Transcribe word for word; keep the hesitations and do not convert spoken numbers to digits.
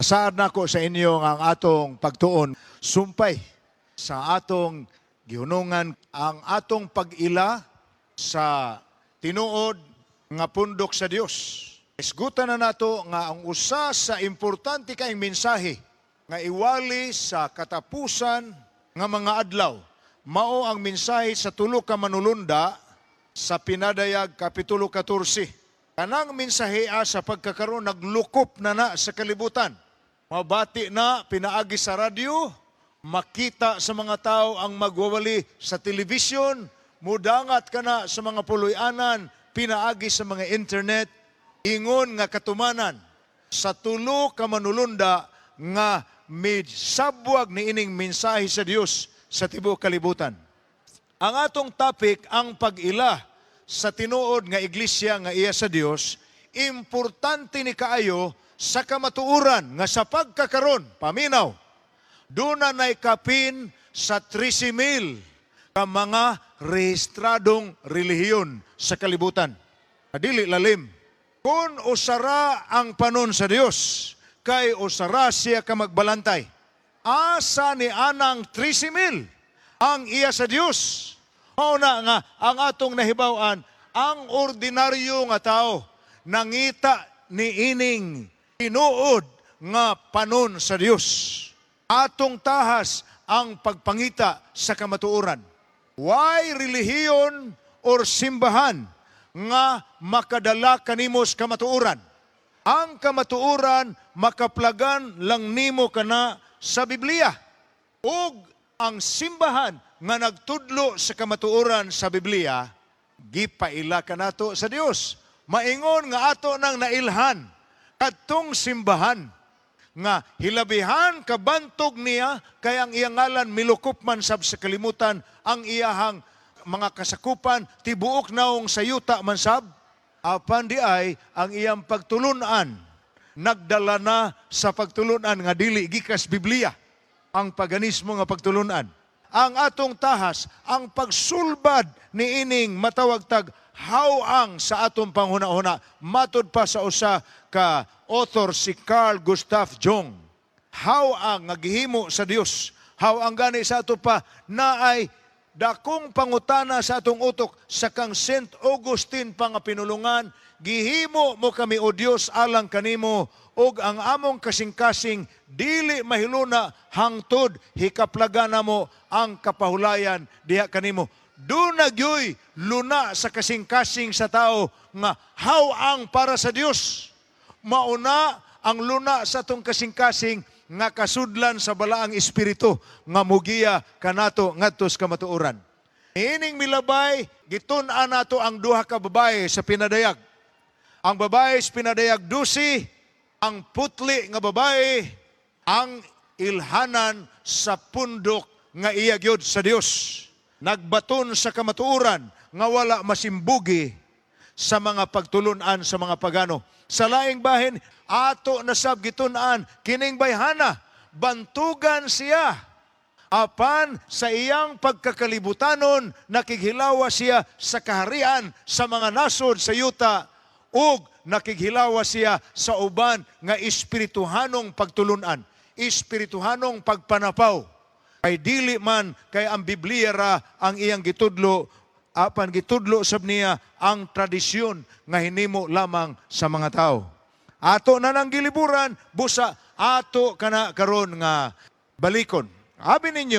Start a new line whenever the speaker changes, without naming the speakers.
Saad nako sa inyo nga ang atong pagtuon, sumpay sa atong gihunungan ang atong pag-ila sa tinuod nga pundok sa Dios. Isgutan na nato nga ang usa sa importante kaayong mensahe nga iwali sa katapusan nga mga adlaw mao ang mensahe sa tulo ka manulunda sa Pinadayag Kapitulo fourteen. Kanang mensahe sa pagkakaroon naglukop na na sa kalibutan. Mabati na pinaagi sa radyo, makita sa mga tao ang magwawali sa telebisyon, mudangat ka na sa mga puloy-anan, pinaagi sa mga internet, ingon nga katumanan sa tulo ka manulunda nga may sabwag ni ining mensahe sa Dios sa tibuok kalibutan. Ang atong topic ang pag-ila sa tinuod nga iglesia nga iya sa Dios, importante ni kaayo sa kamatuuran nga sa pagkakaron, paminaw, doon na naikapin sa trisi mil ka mga rehistradong relihiyon sa kalibutan. Adili lalim. Kung usara ang panon sa Dios, kay usara siya ka magbalantay. Asa ni anang trisi mil ang iya sa Dios. Mao na nga ang atong nahibaw-an, ang ordinaryo nga tao nangita ni ining tinuod nga panon sa Dios. Atong tahas ang pagpangita sa kamatuoran. Why relihiyon or simbahan nga makadala kanimo sa kamatuoran? Ang kamatuoran makaplagan lang nimo kana sa Biblia. Ug ang simbahan nga nagtudlo sa kamatuoran sa Biblia, gipaila kanato sa Dios. Maingon nga ato nang nailhan kadtong simbahan nga hilabihan kabantog niya kay ang iyang ngalan milukop man sab sa kalimutan, ang iyahang mga kasakupan tibuok naong sayuta man sab, apan di ay ang iyang pagtulunan nagdala na sa pagtulunan nga dili gikas Biblia, ang paganismo nga pagtulunan. Ang atong tahas ang pagsulbad ni ining matawag tag hawang sa atong panghuna-huna, matud pa sa usa ka author si Carl Gustav Jung. Hawang nga gihimo sa Dios. Hawang gani sa ato pa naay dakong pangutana sa atong utok sa kang Saint Augustine pa nga pinulungan, gihimo mo kami o Dios alang kanimo ug ang among kasing-kasing dili mahiluna hangtod hikaplagan namo ang kapahulayan diha kanimo. Doon nagyoy luna sa kasing-kasing sa tao nga hawang para sa Dios. Mauna ang luna sa tong kasing-kasing nga kasudlan sa balaang espiritu nga mugiya kanato ngadtos kamatuoran. Ining milabay gitun-an nato ang duha ka babae sa Pinadayag. Ang babae sa Pinadayag dusi, ang putli nga babae ang ilhanan sa pundok nga iya gyud sa Dios. Nagbaton sa kamatuoran nga wala masimbugi sa mga pagtulunan sa mga pagano. Sa laing bahin, ato na sab gitun-an kining bayhana, bantugan siya. Apan sa iyang pagkakalibutanon, nakighilawa siya sa kaharian sa mga nasod sa yuta ug nakighilawa siya sa uban nga espirituhanong pagtulunan, espirituhanong pagpanapaw. Kay dili man kay ang Biblia ra ang iyang gitudlo, apan gitudlo sab niya ang tradisyon nga hinimo lamang sa mga tao. Ato na nang giliburan, busa ato kana karon nga balikon. Abi ninyo